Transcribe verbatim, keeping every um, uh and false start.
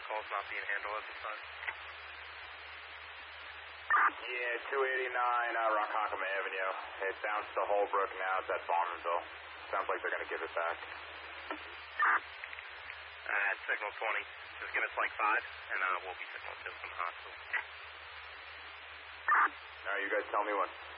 call's not being handled at this time. Yeah, two eighty-nine uh, Rockaway Avenue. It bounced to Holbrook now. It's at Balmerville. Sounds like they're going to give it back. Uh, signal twenty. Just give us like five, and uh, we'll be signal two from the hospital. All right, you guys tell me when.